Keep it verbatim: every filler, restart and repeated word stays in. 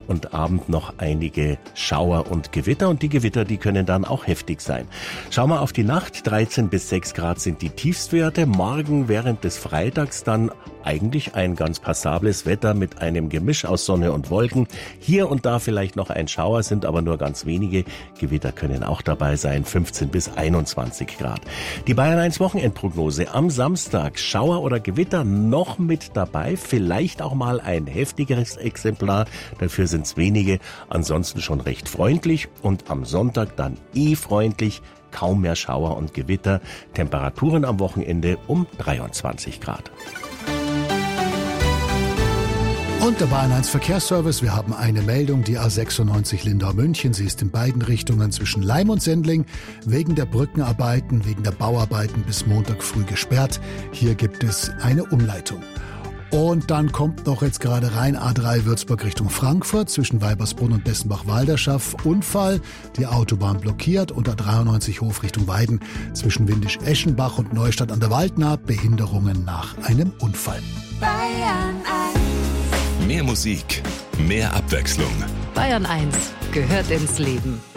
und Abend noch einige Schauer und Gewitter. Und die Gewitter, die können dann auch heftig sein. Schauen wir auf die Nacht. dreizehn bis sechs Grad sind die Tiefstwerte. Morgen während des Freitags dann eigentlich ein ganz passables Wetter mit einem Gemisch aus Sonne und Wolken. Hier und da vielleicht noch ein Schauer, sind aber nur ganz wenige. Gewitter können auch dabei sein, fünfzehn bis einundzwanzig Grad. Die Bayern eins Wochenendprognose. Am Samstag Schauer oder Gewitter noch mit dabei. Vielleicht auch mal ein heftigeres Exemplar. Dafür sind es wenige. Ansonsten schon recht freundlich. Und am Sonntag dann eh freundlich. Kaum mehr Schauer und Gewitter. Temperaturen am Wochenende um dreiundzwanzig Grad. Und der Bayern eins Verkehrsservice. Wir haben eine Meldung, die A sechsundneunzig Lindau-München. Sie ist in beiden Richtungen zwischen Laim und Sendling wegen der Brückenarbeiten, wegen der Bauarbeiten bis Montag früh gesperrt. Hier gibt es eine Umleitung. Und dann kommt noch jetzt gerade rein A drei Würzburg Richtung Frankfurt zwischen Weibersbrunn und Bessenbach-Walderschaff. Unfall, die Autobahn blockiert und A dreiundneunzig Hof Richtung Weiden zwischen Windisch-Eschenbach und Neustadt an der Waldnaht. Behinderungen nach einem Unfall. Bayern eins. Mehr Musik, mehr Abwechslung. Bayern eins gehört ins Leben.